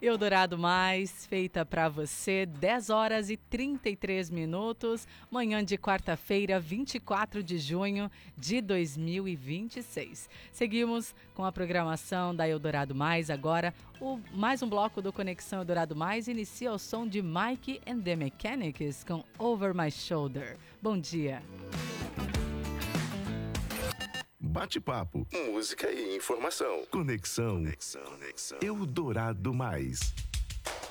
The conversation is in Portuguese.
Eldorado Mais, feita para você, 10 horas e 33 minutos, manhã de quarta-feira, 24 de junho de 2026. Seguimos com a programação da Eldorado Mais. Agora, mais um bloco do Conexão Eldorado Mais inicia o som de Mike and the Mechanics com Over My Shoulder. Bom dia. Bate-papo, música e informação. Conexão Eldorado Mais.